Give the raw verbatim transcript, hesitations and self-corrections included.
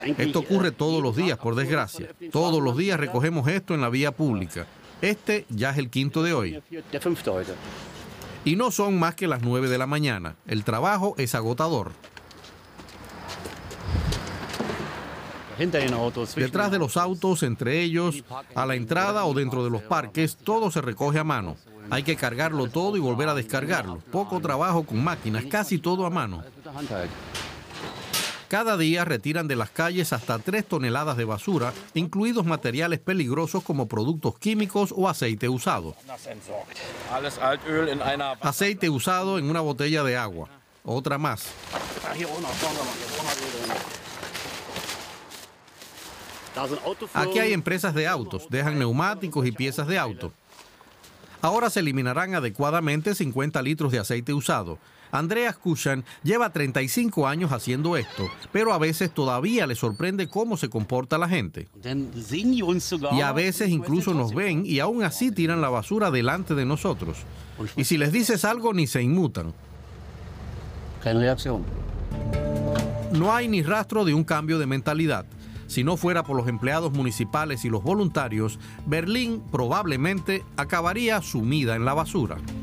Esto ocurre todos los días, por desgracia. Todos los días recogemos esto en la vía pública. Este ya es el quinto de hoy. Y no son más que las nueve de la mañana. El trabajo es agotador. Detrás de los autos, entre ellos, a la entrada o dentro de los parques, todo se recoge a mano. Hay que cargarlo todo y volver a descargarlo. Poco trabajo con máquinas, casi todo a mano. Cada día retiran de las calles hasta tres toneladas de basura, incluidos materiales peligrosos como productos químicos o aceite usado. Aceite usado en una botella de agua. Otra más. Aquí hay empresas de autos, dejan neumáticos y piezas de auto. Ahora se eliminarán adecuadamente cincuenta litros de aceite usado. Andreas Kushan lleva treinta y cinco años haciendo esto, pero a veces todavía le sorprende cómo se comporta la gente. Y a veces incluso nos ven y aún así tiran la basura delante de nosotros. Y si les dices algo, ni se inmutan. No hay ni rastro de un cambio de mentalidad. Si no fuera por los empleados municipales y los voluntarios, Berlín probablemente acabaría sumida en la basura.